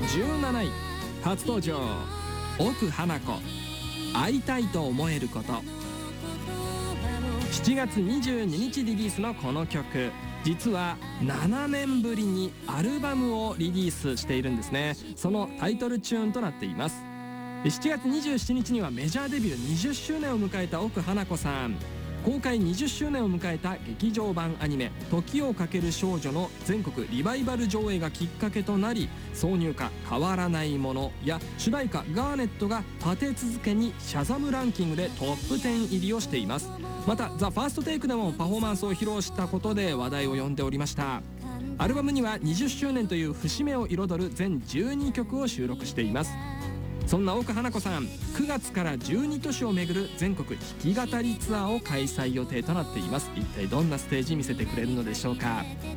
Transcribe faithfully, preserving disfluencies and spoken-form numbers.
じゅうなない、初登場、奥花子、会いたいと思えること。しちがつにじゅうににちリリースのこの曲、実はななねんぶりにアルバムをリリースしているんですね。そのタイトルチューンとなっています。しちがつにじゅうしちにちにはメジャーデビューにじゅっしゅうねんを迎えた奥花子さん、公開にじゅっしゅうねんを迎えた劇場版アニメ「時をかける少女」の全国リバイバル上映がきっかけとなり、挿入歌「変わらないもの」や主題歌「ガーネット」が立て続けにシャザムランキングでトップじゅう入りをしています。また「ザ・ファーストテイクでもパフォーマンスを披露したことで話題を呼んでおりました。アルバムにはにじゅっしゅうねんという節目を彩る全じゅうにきょくを収録しています。そんな奥花子さん、くがつからじゅうに都市を巡る全国弾き語りツアーを開催予定となっています。一体どんなステージ見せてくれるのでしょうか。